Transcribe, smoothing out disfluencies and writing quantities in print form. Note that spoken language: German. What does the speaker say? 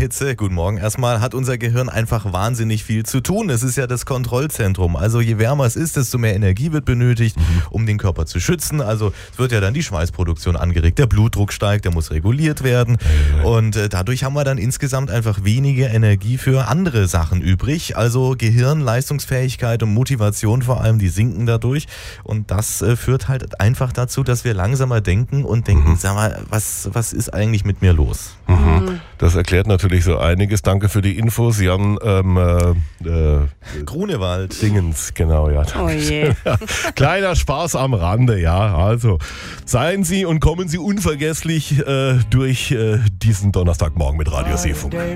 Hitze, guten Morgen erstmal, hat unser Gehirn einfach wahnsinnig viel zu tun. Es ist ja das Kontrollzentrum. Also je wärmer es ist, desto mehr Energie wird benötigt, um den Körper zu schützen. Also es wird ja dann die Schweißproduktion angeregt, der Blutdruck steigt, der muss reguliert werden. Und dadurch haben wir dann insgesamt einfach weniger Energie für andere Sachen übrig. Also Gehirn, Leistungsfähigkeit und Motivation vor allem, die sinken dadurch. Und das führt halt einfach dazu, dass wir langsamer denken und denken, sag mal, was ist eigentlich mit mir los? Das erklärt natürlich so einiges. Danke für die Infos. Sie haben Grunewald. Dingens, genau, ja. Oh je. Ja, kleiner Spaß am Rande, ja. Also seien Sie und kommen Sie unvergesslich durch diesen Donnerstagmorgen mit Radio Seefunk.